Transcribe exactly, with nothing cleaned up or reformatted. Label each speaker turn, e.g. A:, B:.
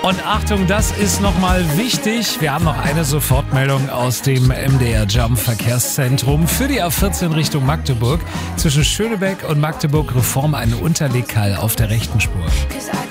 A: Und Achtung, das ist nochmal wichtig. Wir haben noch eine Sofortmeldung aus dem M D R Jump Verkehrszentrum für die A vierzehn Richtung Magdeburg. Zwischen Schönebeck und Magdeburg Reform eine Unterlegkall auf der rechten Spur.